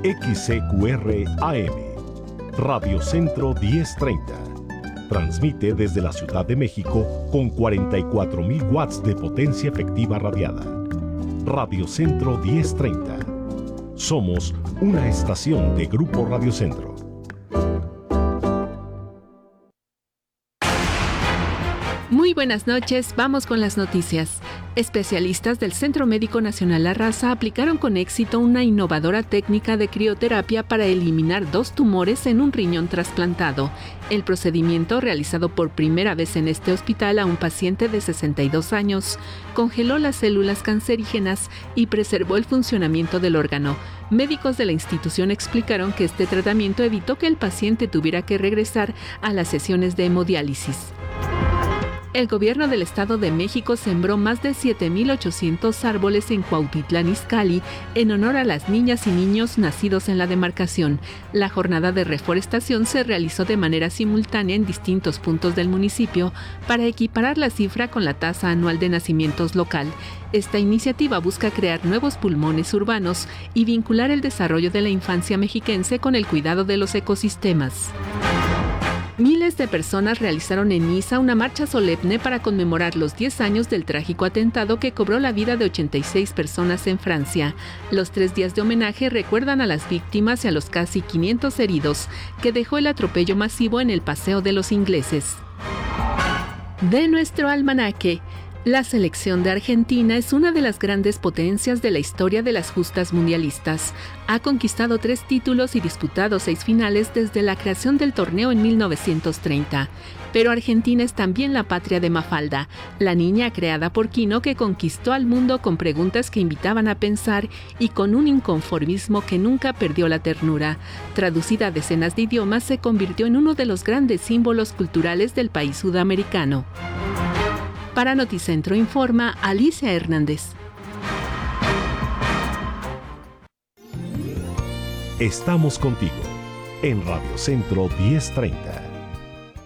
XCQR AM, Radio Centro 1030. Transmite desde la Ciudad de México con 44.000 watts de potencia efectiva radiada. Radio Centro 1030. Somos una estación de Grupo Radio Centro. Muy buenas noches, vamos con las noticias. Especialistas del Centro Médico Nacional La Raza aplicaron con éxito una innovadora técnica de crioterapia para eliminar 2 tumores en un riñón trasplantado. El procedimiento, realizado por primera vez en este hospital a un paciente de 62 años, congeló las células cancerígenas y preservó el funcionamiento del órgano. Médicos de la institución explicaron que este tratamiento evitó que el paciente tuviera que regresar a las sesiones de hemodiálisis. El gobierno del Estado de México sembró más de 7,800 árboles en Cuautitlán Izcalli en honor a las niñas y niños nacidos en la demarcación. La jornada de reforestación se realizó de manera simultánea en distintos puntos del municipio para equiparar la cifra con la tasa anual de nacimientos local. Esta iniciativa busca crear nuevos pulmones urbanos y vincular el desarrollo de la infancia mexiquense con el cuidado de los ecosistemas. Miles de personas realizaron en Niza una marcha solemne para conmemorar los 10 años del trágico atentado que cobró la vida de 86 personas en Francia. Los 3 días de homenaje recuerdan a las víctimas y a los casi 500 heridos que dejó el atropello masivo en el Paseo de los Ingleses. De nuestro almanaque. La selección de Argentina es una de las grandes potencias de la historia de las justas mundialistas. Ha conquistado 3 títulos y disputado 6 finales desde la creación del torneo en 1930. Pero Argentina es también la patria de Mafalda, la niña creada por Quino que conquistó al mundo con preguntas que invitaban a pensar y con un inconformismo que nunca perdió la ternura. Traducida a decenas de idiomas, se convirtió en uno de los grandes símbolos culturales del país sudamericano. Para Noticentro informa Alicia Hernández. Estamos contigo en Radio Centro 1030.